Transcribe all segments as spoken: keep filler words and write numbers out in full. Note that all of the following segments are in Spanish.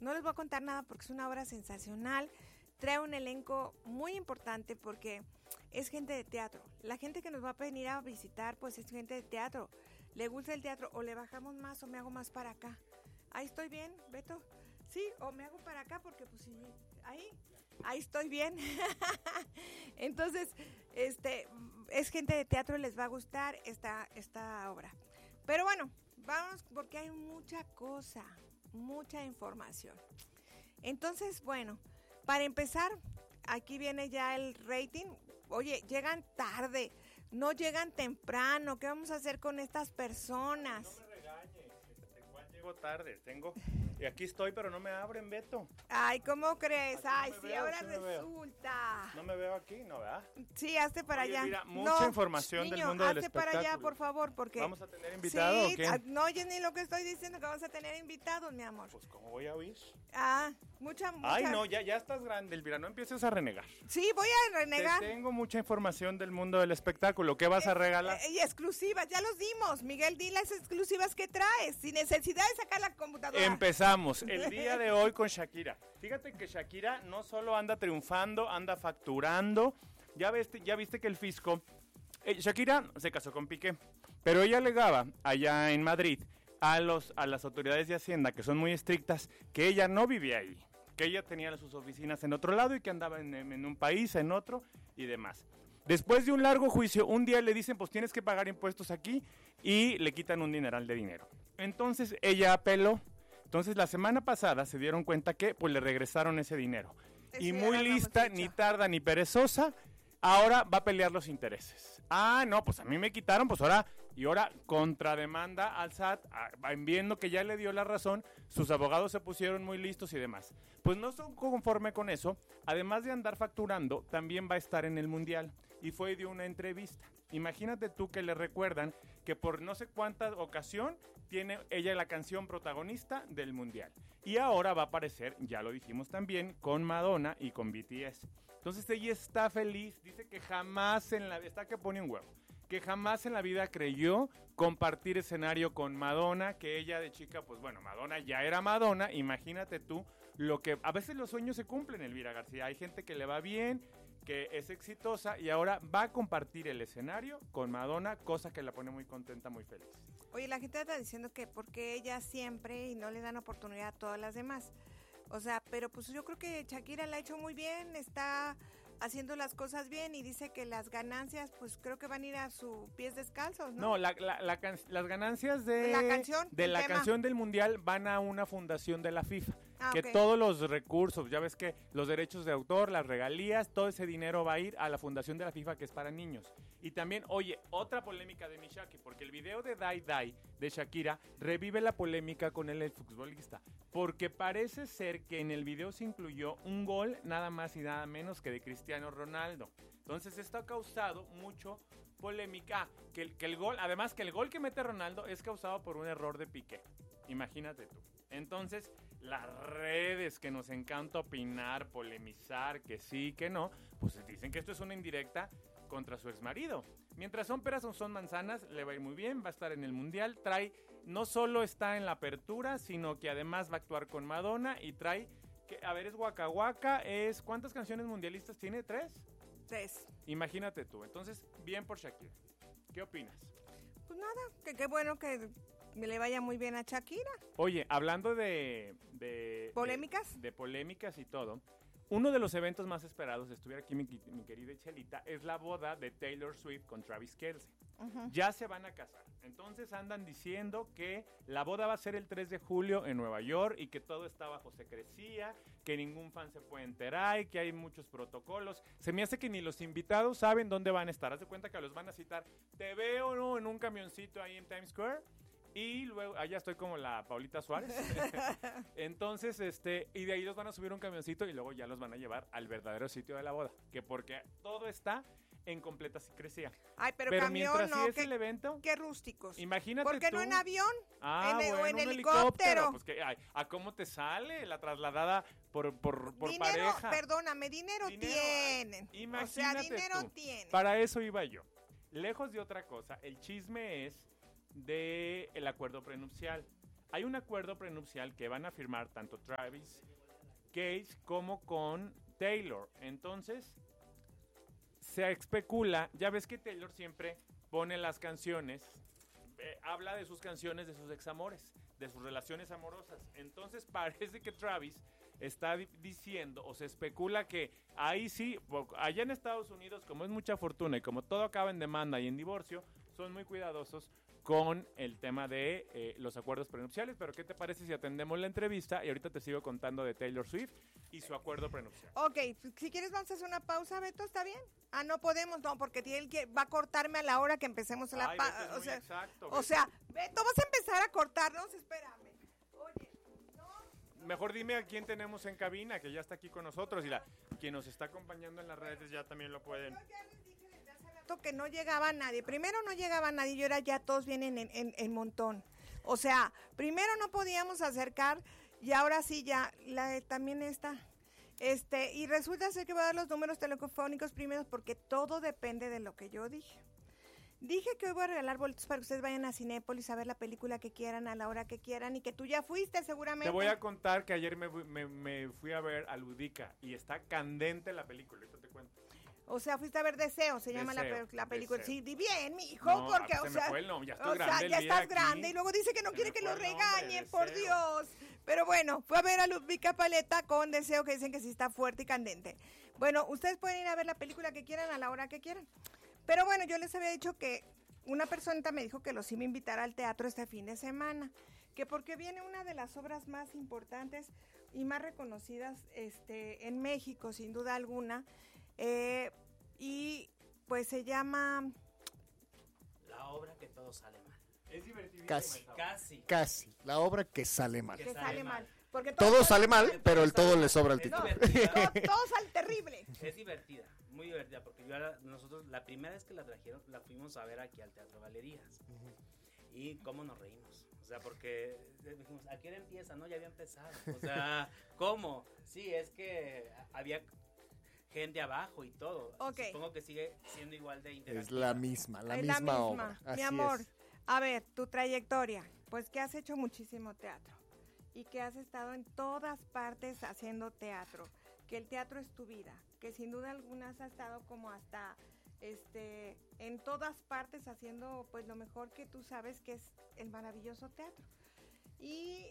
no les voy a contar nada porque es una obra sensacional. Trae un elenco muy importante porque es gente de teatro. La gente que nos va a venir a visitar, pues es gente de teatro. Le gusta el teatro, o le bajamos más o me hago más para acá. Ahí estoy bien, Beto. Sí, o me hago para acá porque pues sí, ahí, ahí estoy bien. Entonces, este, es gente de teatro, les va a gustar esta, esta obra. Pero bueno, vamos porque hay mucha cosa, mucha información. Entonces, bueno, para empezar, aquí viene ya el rating. Oye, llegan tarde, no llegan temprano. ¿Qué vamos a hacer con estas personas? No me regañes, igual llego tarde, tengo... Y aquí estoy, pero no me abren, Beto. Ay, ¿cómo crees? Aquí Ay, no me sí, veo, ahora sí me resulta. veo. No me veo aquí, ¿no, verdad? Sí, hazte para Oye, allá. mira, mucha no, información niño, del mundo del hazte para espectáculo. allá, por favor, porque... ¿Vamos a tener invitado sí, o qué? ah, no oyes ni lo que estoy diciendo, que vamos a tener invitados, mi amor. Pues, ¿cómo voy a oír? Ah, mucha, mucha... Ay, no, ya, ya estás grande, Elvira, no empieces a renegar. Sí, voy a renegar. Te tengo mucha información del mundo del espectáculo. ¿Qué vas a regalar? Eh, y exclusivas, ya los dimos. Miguel, di las exclusivas que traes, sin necesidad de sacar la computadora. Empezamos el día de hoy con Shakira. Fíjate que Shakira no solo anda triunfando, anda facturando. Ya viste, ya viste que el fisco... Eh, Shakira se casó con Piqué, pero ella alegaba allá en Madrid a, los, a las autoridades de Hacienda, que son muy estrictas, que ella no vivía ahí, que ella tenía sus oficinas en otro lado y que andaba en, en un país, en otro y demás. Después de un largo juicio, un día le dicen, pues tienes que pagar impuestos aquí, y le quitan un dineral de dinero. Entonces ella apeló. Entonces la semana pasada se dieron cuenta que pues le regresaron ese dinero. Eso Y ya muy lo habíamos lista, dicho. ni tarda ni perezosa, ahora va a pelear los intereses. Ah, no, pues a mí me quitaron, pues ahora, y ahora contrademanda al S A T, a- viendo que ya le dio la razón, sus abogados se pusieron muy listos y demás. Pues no son conforme con eso, además de andar facturando, también va a estar en el Mundial. Y fue de una entrevista. Imagínate tú que le recuerdan que por no sé cuánta ocasión tiene ella la canción protagonista del Mundial. Y ahora va a aparecer, ya lo dijimos también, con Madonna y con B T S. Entonces ella está feliz, dice que jamás en la vida, está que pone un huevo, que jamás en la vida creyó compartir escenario con Madonna, que ella de chica, pues bueno, Madonna ya era Madonna, imagínate tú lo que... A veces los sueños se cumplen, Elvira García, hay gente que le va bien, que es exitosa y ahora va a compartir el escenario con Madonna, cosa que la pone muy contenta, muy feliz. Oye, la gente está diciendo que porque ella siempre y no le dan oportunidad a todas las demás. O sea, pero pues yo creo que Shakira la ha hecho muy bien, está haciendo las cosas bien y dice que las ganancias pues creo que van a ir a sus pies descalzos, ¿no? No, la, la, la can- las ganancias de La canción, de el la tema. canción del Mundial van a una fundación de la FIFA. Ah, que ok. todos los recursos, ya ves que los derechos de autor, las regalías, todo ese dinero va a ir a la fundación de la FIFA que es para niños. Y también, oye, otra polémica de Mishaki, porque el video de Die Die de Shakira revive la polémica con el futbolista, porque parece ser que en el video se incluyó un gol nada más y nada menos que de Cristiano Ronaldo. Entonces esto ha causado mucho polémica, ah, que, el, que el gol, además que el gol que mete Ronaldo es causado por un error de Piqué. Imagínate tú. Entonces, las redes que nos encanta opinar, polemizar, que sí, que no, pues dicen que esto es una indirecta contra su exmarido. Mientras son peras o son manzanas, le va a ir muy bien, va a estar en el Mundial, trae, no solo está en la apertura, sino que además va a actuar con Madonna y trae, que, a ver, es Waka Waka, es, ¿cuántas canciones mundialistas tiene? ¿Tres? Tres. Imagínate tú. Entonces, bien por Shakira. ¿Qué opinas? Pues nada, que qué bueno que le vaya muy bien a Shakira. Oye, hablando de... de ¿Polémicas? De, de polémicas y todo. Uno de los eventos más esperados, estuviera aquí mi, mi querida Chelita, es la boda de Taylor Swift con Travis Kelce. Uh-huh. Ya se van a casar. Entonces andan diciendo que la boda va a ser el tres de julio en Nueva York y que todo está bajo secrecía, que ningún fan se puede enterar y que hay muchos protocolos. Se me hace que ni los invitados saben dónde van a estar. Haz de cuenta que los van a citar. Te veo, ¿no?, en un camioncito ahí en Times Square. Y luego, allá estoy como la Paulita Suárez. Entonces, este, y de ahí los van a subir un camioncito y luego ya los van a llevar al verdadero sitio de la boda. Que porque todo está en completa secrecía. Ay, pero, Pero camión, mientras no, sí es qué, el evento, qué rústicos. imagínate ¿Por qué tú. no en avión? Ah, en, bueno, o en un helicóptero. Pues que, ay, ¿a cómo te sale la trasladada por, por, por dinero, pareja? perdóname, dinero, Dinero, tienen. imagínate O sea, dinero tú. tienen. Para eso iba yo. Lejos de otra cosa, el chisme es de el acuerdo prenupcial. hay un acuerdo prenupcial que van a firmar tanto Travis Cage como con Taylor. Entonces, se especula, ya ves que Taylor siempre pone las canciones, eh, habla de sus canciones, de sus examores, de sus relaciones amorosas. Entonces parece que Travis está di- diciendo o se especula que ahí sí, po- allá en Estados Unidos, como es mucha fortuna y como todo acaba en demanda y en divorcio, son muy cuidadosos con el tema de eh, los acuerdos prenupciales. Pero ¿qué te parece si atendemos la entrevista y ahorita te sigo contando de Taylor Swift y su acuerdo prenupcial? Ok, si quieres vamos a hacer una pausa, Beto, ¿está bien? Ah, no podemos, no, porque tiene el que va a cortarme a la hora que empecemos la Ay, pausa. Beto, es O muy sea, exacto, o Beto. sea, Beto, vas a empezar a cortarnos, espérame. Oye, no, Mejor dime a quién tenemos en cabina, que ya está aquí con nosotros, y la quien nos está acompañando en las redes ya también lo pueden. yo ya les dije desde hace rato que no llegaba nadie. Primero no llegaba nadie y ahora ya todos vienen en, en, en montón. O sea, primero no podíamos acercar y ahora sí ya, la, también está. Este, y resulta ser que voy a dar los números telefónicos primero porque todo depende de lo que yo dije. Dije que hoy voy a regalar boletos para que ustedes vayan a Cinépolis a ver la película que quieran, a la hora que quieran, y que tú ya fuiste seguramente. Te voy a contar que ayer me, fui- me, me fui a ver a Ludica y está candente la película, ahorita te cuento. O sea, fuiste a ver Deseo, se llama la, Deseo, pe- la película. Deseo. Sí, di bien, mi hijo, No, porque, se o me sea, fue el nombre, ya estoy o grande, sea, ya Elvira, estás aquí. grande y luego dice que no Se quiere me que fue lo el nombre, regañen, por Deseo. Dios. Pero bueno, fue a ver a Ludvika Paleta con Deseo, que dicen que sí está fuerte y candente. Bueno, ustedes pueden ir a ver la película que quieran a la hora que quieran. Pero bueno, yo les había dicho que una persona me dijo que los iba a invitar al teatro este fin de semana, que porque viene una de las obras más importantes y más reconocidas este, en México, sin duda alguna, eh, y pues se llama... La obra que todo sale mal. Es divertidísimo. Casi. esa obra. Casi. Casi, la obra que sale mal. Que que sale sale mal. mal. Porque Todo sale mal, Todo pero el sale todo mal. le sobra al Es título. divertida. todo, todo sale terrible. Es divertida, muy divertida, porque yo ahora, nosotros la primera vez que la trajeron, la fuimos a ver aquí al Teatro Galerías. Y cómo nos reímos. O sea, porque dijimos, ¿a qué hora empieza? No, ya había empezado. O sea, ¿cómo? Sí, es que había gente abajo y todo. Ok. Supongo que sigue siendo igual de Es interactiva. la misma, la Es misma, la misma, obra. mi Así amor. es. A ver, tu trayectoria. Pues que has hecho muchísimo teatro. Y que has estado en todas partes haciendo teatro. Que el teatro es tu vida. Que sin duda alguna has estado como hasta... este en todas partes haciendo pues lo mejor que tú sabes, que es el maravilloso teatro. Y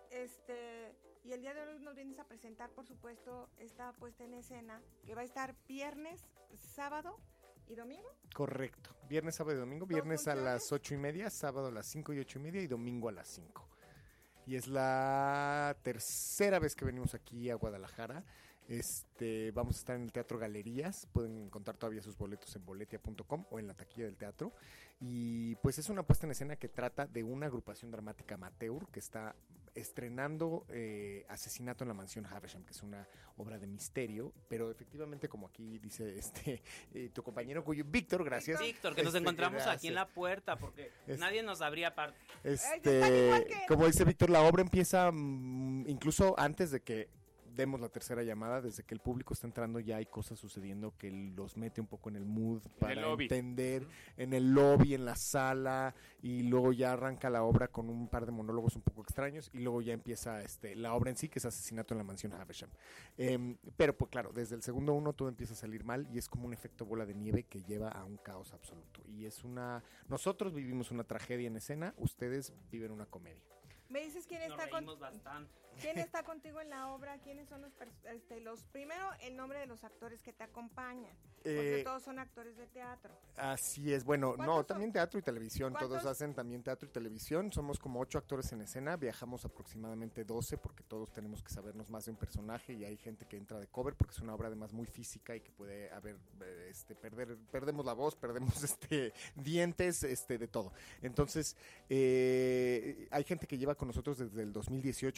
este y el día de hoy nos vienes a presentar, por supuesto, esta puesta en escena que va a estar viernes, sábado y domingo. Correcto. Viernes, sábado y domingo. ¿Dos Viernes a funciones? las ocho y media, sábado a las cinco y ocho y media y domingo a las cinco. Y es la tercera vez que venimos aquí a Guadalajara. Este, vamos a estar en el Teatro Galerías. Pueden encontrar todavía sus boletos en boletia punto com o en la taquilla del teatro. Y pues es una puesta en escena que trata de una agrupación dramática amateur que está estrenando eh, Asesinato en la Mansión Havisham, que es una obra de misterio, pero efectivamente, como aquí dice este eh, tu compañero cuyo Víctor, gracias. Víctor, que nos Este, encontramos gracias. aquí en la puerta, porque Es- nadie nos abría par- Este, están igual que- como dice Víctor, la obra empieza mm, incluso antes de que demos la tercera llamada, desde que el público está entrando ya hay cosas sucediendo que los mete un poco en el mood para el lobby. entender, en el lobby, en la sala, y luego ya arranca la obra con un par de monólogos un poco extraños y luego ya empieza este la obra en sí, que es Asesinato en la Mansión Havisham. Em, pero pues claro, desde el segundo uno todo empieza a salir mal y es como un efecto bola de nieve que lleva a un caos absoluto. Y es una... Nosotros vivimos una tragedia en escena, ustedes viven una comedia. Me dices quién nos está con, reímos bastante. quién está contigo en la obra, quiénes son los pers- este los primero el nombre de los actores que te acompañan, porque Eh, todos son actores de teatro. Así es, bueno, ¿Cuántos no, son? también teatro y televisión, todos ¿Cuántos? hacen también teatro y televisión, somos como ocho actores en escena, viajamos aproximadamente doce porque todos tenemos que sabernos más de un personaje y hay gente que entra de cover porque es una obra además muy física y que puede haber, eh, este, perder, perdemos la voz, perdemos este, dientes, este, de todo. Entonces, eh, hay gente que lleva con nosotros desde el dos mil dieciocho, que fue cuando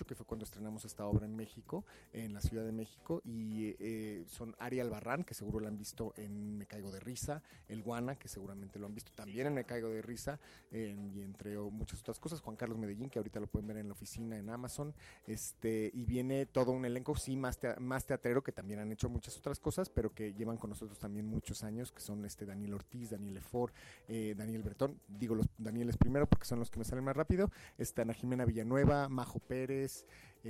estrenamos esta obra en México, en la Ciudad de México, y eh, son Ari Albarrán, que seguro la han visto en Me Caigo de Risa, El Guana, que seguramente lo han visto también en Me Caigo de Risa, en, y entre muchas otras cosas, Juan Carlos Medellín, que ahorita lo pueden ver en la oficina en Amazon, este y viene todo un elenco, sí, más, te, más teatrero, que también han hecho muchas otras cosas, pero que llevan con nosotros también muchos años, que son este Daniel Ortiz, Daniel Lefort, eh, Daniel Bretón, digo los Danieles primero porque son los que me salen más rápido, está Ana Jimena Villanueva, Majo Pérez,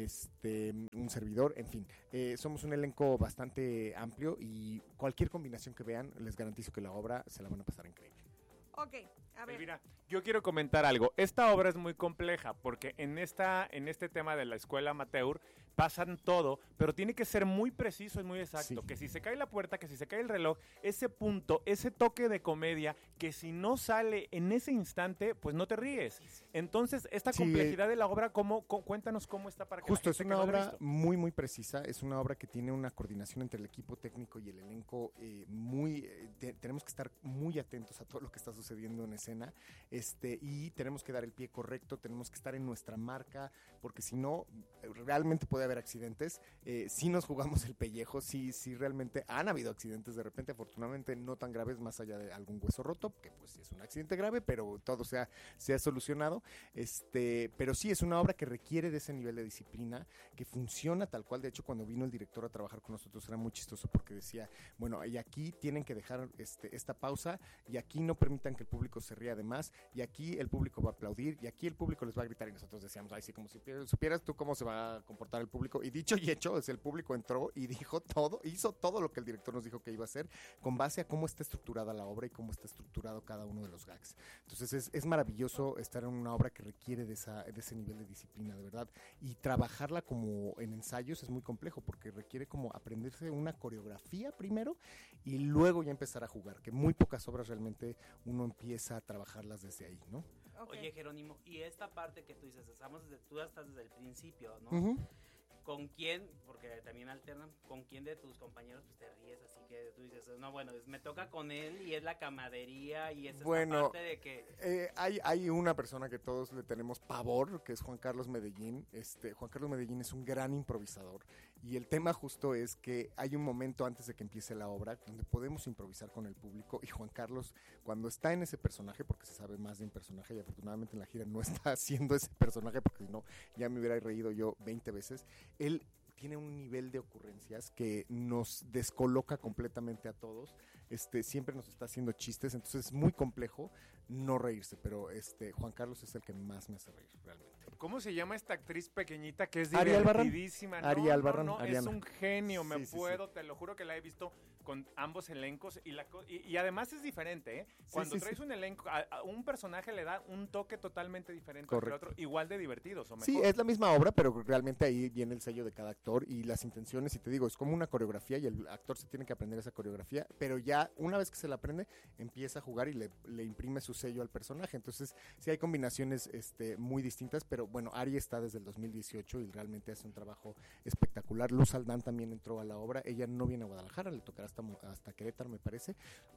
este un servidor, en fin, eh, somos un elenco bastante amplio y cualquier combinación que vean, les garantizo que la obra se la van a pasar increíble. Ok, a ver. Elvira, yo quiero comentar algo. Esta obra es muy compleja porque en esta en este tema de la escuela amateur pasan todo, pero tiene que ser muy preciso y muy exacto. Sí. Que si se cae la puerta, que si se cae el reloj, ese punto, ese toque de comedia, que si no sale en ese instante, pues no te ríes. Entonces, esta Sí, complejidad de la obra, ¿cómo, cómo- cuéntanos cómo está para que Justo, la es gente una que no la ha obra visto. muy, muy precisa, es una obra que tiene una coordinación entre el equipo técnico y el elenco eh, muy, eh, te- tenemos que estar muy atentos a todo lo que está sucediendo en escena, este, y tenemos que dar el pie correcto, tenemos que estar en nuestra marca, porque si no, eh, realmente puede haber accidentes, eh, si nos jugamos el pellejo, si sí, realmente han habido accidentes de repente, afortunadamente no tan graves, más allá de algún hueso roto, que pues sí es un accidente grave, pero todo se ha, se ha solucionado, este, pero sí es una obra que requiere de ese nivel de disciplina, que funciona tal cual. De hecho, cuando vino el director a trabajar con nosotros era muy chistoso porque decía, bueno, y aquí tienen que dejar este, esta pausa, y aquí no permitan que el público se ría de más, y aquí el público va a aplaudir, y aquí el público les va a gritar, y nosotros decíamos, ay, sí, como si supieras tú cómo se va a comportar el público, y dicho y hecho, es el público entró y dijo todo, hizo todo lo que el director nos dijo que iba a hacer, con base a cómo está estructurada la obra y cómo está estructurado cada uno de los gags. Entonces es, es maravilloso estar en una obra que requiere de, esa, de ese nivel de disciplina, de verdad, y trabajarla como en ensayos es muy complejo porque requiere como aprenderse una coreografía primero y luego ya empezar a jugar, que muy pocas obras realmente uno empieza a trabajarlas desde ahí, ¿no? Ok. Oye, Jerónimo, y esta parte que tú dices, estamos desde, tú estás desde el principio, ¿no? Uh-huh. ¿Con quién, porque también alternan, con quién de tus compañeros pues te ríes? Así que tú dices, no, bueno, es- me toca con él y es la camaradería y es esta Bueno, parte de que... Eh, hay, hay una persona que todos le tenemos pavor, que es Juan Carlos Medellín. Este, Juan Carlos Medellín es un gran improvisador y el tema justo es que hay un momento antes de que empiece la obra donde podemos improvisar con el público y Juan Carlos, cuando está en ese personaje, porque se sabe más de un personaje y afortunadamente en la gira no está haciendo ese personaje porque si no ya me hubiera reído yo veinte veces, él tiene un nivel de ocurrencias que nos descoloca completamente a todos. Este, siempre nos está haciendo chistes, entonces es muy complejo no reírse, pero este Juan Carlos es el que más me hace reír realmente. ¿Cómo se llama esta actriz pequeñita que es Ari Albarrán. divertidísima? Ari no, Albarrán, no, no, es Ariana. un genio, me Sí, sí, puedo, te lo juro que la he visto con ambos elencos y, la, co- y, y además es diferente, ¿eh? Cuando sí, traes sí. un elenco, a, a un personaje le da un toque totalmente diferente Correcto. al otro, igual de divertidos o mejor. Sí, es la misma obra, pero realmente ahí viene el sello de cada actor y las intenciones, y te digo, es como una coreografía y el actor se tiene que aprender esa coreografía, pero ya una vez que se la aprende, empieza a jugar y le, le imprime su sello al personaje. Entonces, sí hay combinaciones este, muy distintas, pero bueno, Ari está desde el dos mil dieciocho y realmente hace un trabajo espectacular. Luz Aldán también entró a la obra, ella no viene a Guadalajara, le tocará hasta, hasta Querétaro, me parece,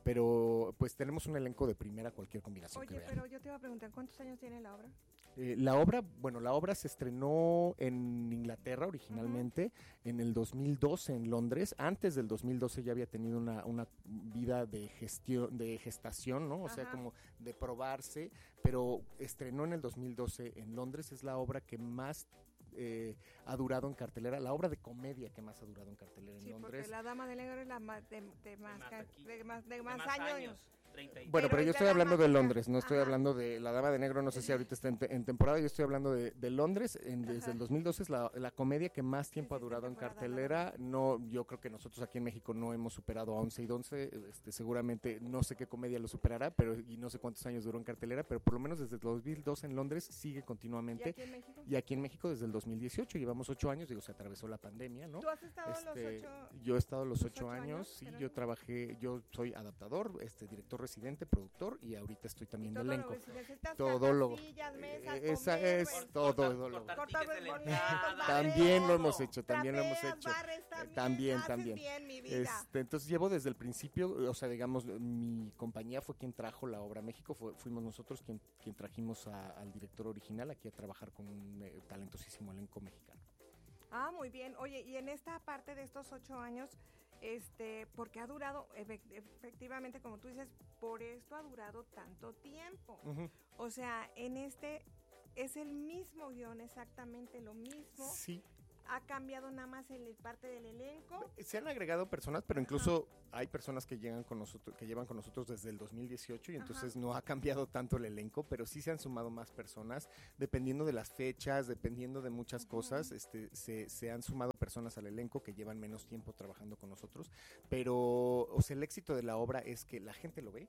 pero pues tenemos un elenco de primera cualquier combinación que Oye, vean. pero yo te iba a preguntar, ¿cuántos años tiene la obra? Eh, la obra, bueno, la obra se estrenó en Inglaterra originalmente, en el dos mil doce en Londres. Antes del dos mil doce ya había tenido una, una vida de gestión, de gestación, ¿no? O sea, Ajá. como de probarse, pero estrenó en el dos mil doce en Londres. Es la obra que más eh, ha durado en cartelera, la obra de comedia que más ha durado en cartelera en Sí, porque Londres. La Dama de Negro es la más de, de más, más ca- aquí. de más, de de más más años. años, treinta y- Bueno, Pero pero, yo es estoy la hablando de dramática. Londres, no estoy Ajá. hablando de La Dama de Negro, no sé si ahorita está en, te- en temporada, yo estoy hablando de, de Londres, en- desde Ajá. el dos mil doce es la, la comedia que más tiempo sí, ha está durado en temporada, cartelera, no, yo creo que nosotros aquí en México no hemos superado a once y once, este, seguramente no sé qué comedia lo superará, pero y no sé cuántos años duró en cartelera, pero por lo menos desde el dos mil doce en Londres sigue ¿Y continuamente, aquí en México? y aquí en México desde el dos mil dieciocho, llevamos ocho años, digo, se atravesó la pandemia, ¿no? ¿Tú has estado Este, los ocho? yo he estado los los ocho, ocho años, años, sí, Gerardo? yo trabajé, yo soy adaptador, este director residente, productor y ahorita estoy también de Todo lo elenco. que si necesitas Todo cajas, lo- sillas, mesas, eh, esa comer, es pues, todo, cortar- todo lo- cortar Cortar tickets de la boletos, entrada, barrer, También lo todo. hemos hecho, también lo hemos trapeas, hecho. barres, también, También, haces también. bien, mi vida. Este, entonces llevo desde el principio, o sea, digamos, mi compañía fue quien trajo la obra a México, fue- fuimos nosotros quien, quien trajimos a- al director original aquí a trabajar con un eh, talentosísimo elenco mexicano. Ah, muy bien. Oye, y en esta parte de estos ocho años, este, porque ha durado, efectivamente, como tú dices, por esto ha durado tanto tiempo. Uh-huh. O sea, en este es el mismo guión, exactamente lo mismo. Sí. Ha cambiado nada más el parte del elenco. Se han agregado personas, pero incluso Ajá. hay personas que llegan con nosotros, que llevan con nosotros desde el dos mil dieciocho y entonces Ajá. no ha cambiado tanto el elenco, pero sí se han sumado más personas, dependiendo de las fechas, dependiendo de muchas Ajá. cosas, este, se, se han sumado personas al elenco que llevan menos tiempo trabajando con nosotros, pero o sea, el éxito de la obra es que la gente lo ve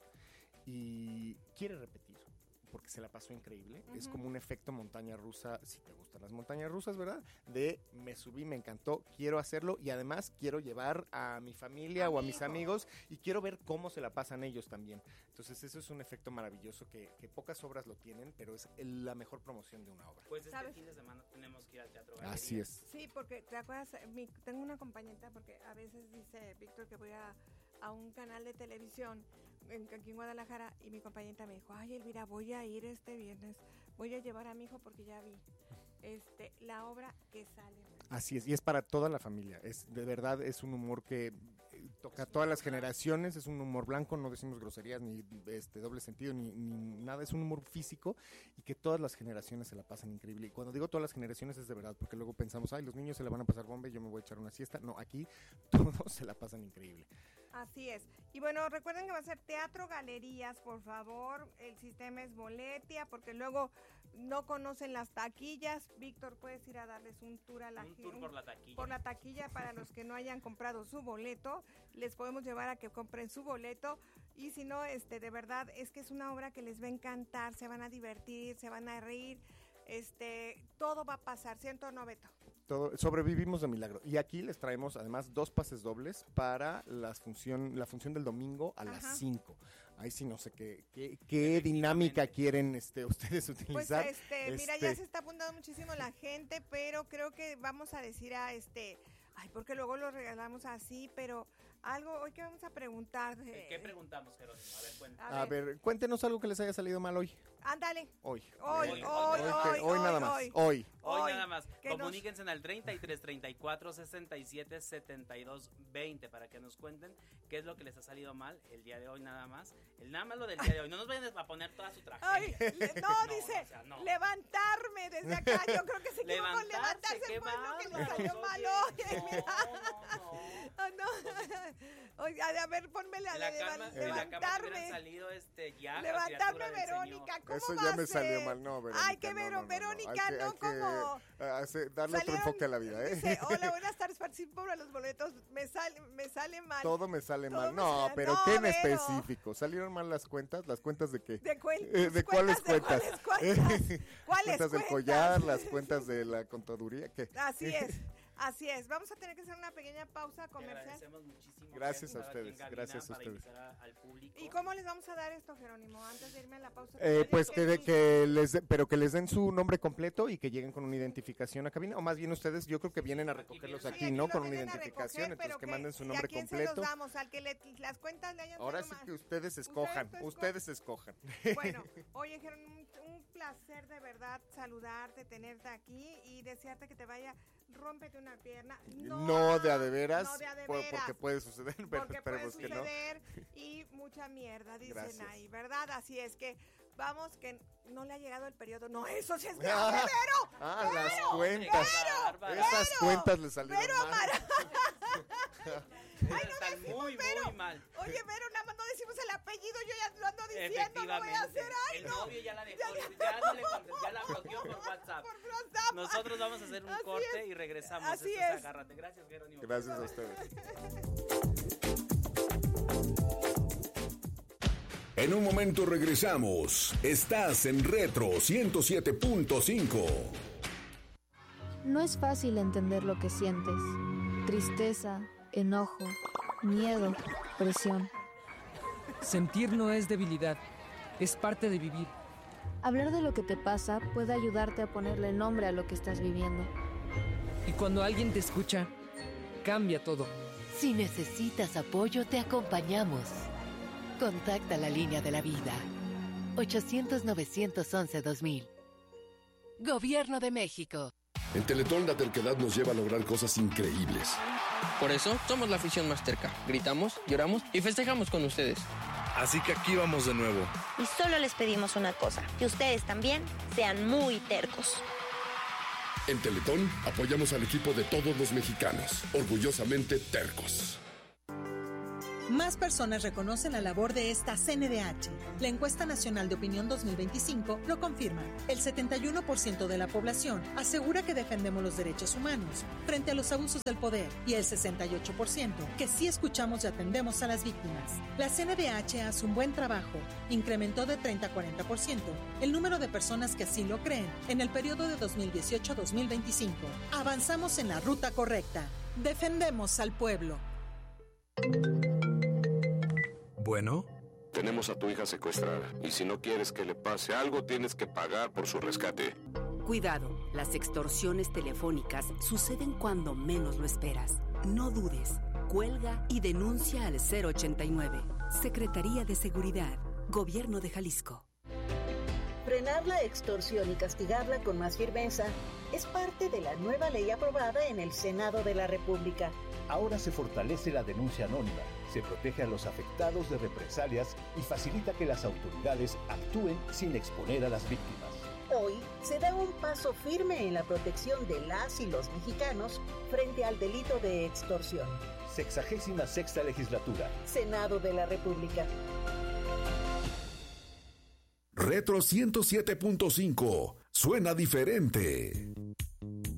y quiere repetir, porque se la pasó increíble. Uh-huh. Es como un efecto montaña rusa, si te gustan las montañas rusas, ¿verdad? De me subí, me encantó, quiero hacerlo y además quiero llevar a mi familia Amigo. o a mis amigos y quiero ver cómo se la pasan ellos también. Entonces eso es un efecto maravilloso que, que pocas obras lo tienen, pero es el, la mejor promoción de una obra. Pues este ¿Sabes? fin de semana tenemos que ir al Teatro Galerías. Así es. Sí, porque te acuerdas, mi, tengo una compañera, porque a veces dice Víctor que voy a, a un canal de televisión en, aquí en Guadalajara y mi compañera me dijo, ay Elvira, voy a ir este viernes, voy a llevar a mi hijo porque ya vi este la obra que sale. Así es, y es para toda la familia, es de verdad es un humor que eh, toca a todas las generaciones, es un humor blanco, no decimos groserías ni este doble sentido ni, ni nada, es un humor físico y que todas las generaciones se la pasan increíble. Y cuando digo todas las generaciones es de verdad, porque luego pensamos, ay, los niños se la van a pasar bomba y yo me voy a echar una siesta. No, aquí todos se la pasan increíble. Así es. Y bueno, recuerden que va a ser Teatro Galerías, por favor. El sistema es Boletia, porque luego no conocen las taquillas. Víctor, puedes ir a darles un tour a la Un tour por la taquilla. Por la taquilla para los que no hayan comprado su boleto. Les podemos llevar a que compren su boleto. Y si no, este, de verdad, es que es una obra que les va a encantar. Se van a divertir, se van a reír. Este, todo va a pasar, ¿cierto, no, Beto? Todo, sobrevivimos de milagro. Y aquí les traemos además dos pases dobles para la función, la función del domingo a Ajá. las cinco. Ahí sí no sé qué, qué, qué dinámica quieren este, ustedes utilizar. Pues este, este, mira, ya se está apuntando muchísimo la gente, pero creo que vamos a decir a este, ay, porque luego lo regalamos así, pero algo hoy que vamos a preguntar. De, ¿Qué preguntamos, Jerónimo? A ver, cuéntanos. A, a ver. ver, cuéntenos algo que les haya salido mal hoy. Ándale. Hoy. Hoy, hoy, hoy, hoy, hoy, hoy, hoy nada más. Hoy. Hoy, hoy, hoy nada más. Comuníquense nos... al treinta y tres, treinta y cuatro, sesenta y siete, setenta y dos, veinte para que nos cuenten qué es lo que les ha salido mal el día de hoy nada más. El nada más lo del día de hoy. No nos vayan a poner toda su tragedia. Ay, le, no, no, dice, o sea, no. levantarme desde acá. Yo creo que se equivocó con levantarse. Fue lo que le salió mal hoy. No, no, no. Oye, a ver, ponme la de cama, levantarme. Salido este ya, levantarme, Verónica. ¿Cómo Eso va ya a me ser? salió mal, no, Verónica. Ay, qué Vero, no, no, Verónica, no, no, no como. Hacer, darle salieron, otro enfoque a la vida, ¿eh? Dice, hola, buenas tardes, participo para los boletos. Me sale, me sale mal. Todo me sale Todo mal. me No, sale, pero no, ¿qué en Vero. específico? ¿Salieron mal las cuentas? ¿Las cuentas de qué? ¿De, cuen eh, ¿de cuáles cuentas? ¿De cuáles cuentas? ¿Cuáles cuentas del collar, las cuentas de la contaduría, ¿qué? Así es. Así es, vamos a tener que hacer una pequeña pausa comercial. Agradecemos muchísimo. Gracias a ustedes, gracias a ustedes. Al público. ¿Y cómo les vamos a dar esto, Jerónimo? Antes de irme a la pausa. Eh, pues que, de, que les, de, pero que les den su nombre completo y que lleguen con una identificación a cabina, o más bien ustedes, yo creo que vienen a recogerlos aquí, sí, aquí ¿no? Con una identificación, recoger, entonces que, que manden su nombre ¿y a quién completo. Se los damos? Al que le, las cuentas le hayan Ahora sí mal. que ustedes escojan, ustedes, ustedes escojan. Bueno, oye, Jerónimo, un, un placer de verdad saludarte, tenerte aquí y desearte que te vaya. Rómpete una pierna. No, no de a de veras, no de a de por, veras porque puede suceder, pero porque esperemos puede que no. suceder y mucha mierda, dicen Gracias. ahí, ¿verdad? Así es que vamos, que no le ha llegado el periodo. No, eso sí es grave, ah, Vero. Ah, Vero, las cuentas. Vero, Esas Vero, cuentas le salieron Vero mal. Amara. Ay, no Están decimos muy, Vero. muy mal. Oye, Vero, nada más no decimos el apellido, yo ya lo ando diciendo, no voy a hacer. Ay, el no. novio ya la dejó, ya, ya, no le contestó, ya la bloqueó por WhatsApp. Por WhatsApp. Nosotros vamos a hacer un Así corte es. y regresamos. Así Esto es. es Agárrate. Gracias, Jerónimo. Gracias a ustedes. En un momento regresamos. Estás en Retro ciento siete punto cinco. No es fácil entender lo que sientes. Tristeza, enojo, miedo, presión. Sentir no es debilidad, es parte de vivir. Hablar de lo que te pasa puede ayudarte a ponerle nombre a lo que estás viviendo. Y cuando alguien te escucha, cambia todo. Si necesitas apoyo, te acompañamos. Contacta la línea de la vida. ochocientos, novecientos once, dos mil. Gobierno de México. En Teletón la terquedad nos lleva a lograr cosas increíbles. Por eso somos la afición más terca. Gritamos, lloramos y festejamos con ustedes. Así que aquí vamos de nuevo. Y solo les pedimos una cosa, que ustedes también sean muy tercos. En Teletón apoyamos al equipo de todos los mexicanos, orgullosamente tercos. Más personas reconocen la labor de esta C N D H. La encuesta nacional de opinión dos mil veinticinco lo confirma. El setenta y uno por ciento de la población asegura que defendemos los derechos humanos frente a los abusos del poder y el sesenta y ocho por ciento que sí escuchamos y atendemos a las víctimas. La C N D H hace un buen trabajo. Incrementó de treinta a cuarenta por ciento el número de personas que así lo creen en el periodo de dos mil dieciocho a dos mil veinticinco. Avanzamos en la ruta correcta. Defendemos al pueblo. Bueno. Tenemos a tu hija secuestrada y si no quieres que le pase algo, tienes que pagar por su rescate. Cuidado, las extorsiones telefónicas suceden cuando menos lo esperas. No dudes, cuelga y denuncia al cero ochenta y nueve. Secretaría de Seguridad, Gobierno de Jalisco. Frenar la extorsión y castigarla con más firmeza es parte de la nueva ley aprobada en el Senado de la República. Ahora se fortalece la denuncia anónima, se protege a los afectados de represalias y facilita que las autoridades actúen sin exponer a las víctimas. Hoy se da un paso firme en la protección de las y los mexicanos frente al delito de extorsión. Sexagésima sexta legislatura. Senado de la República. Retro ciento siete punto cinco. Suena diferente.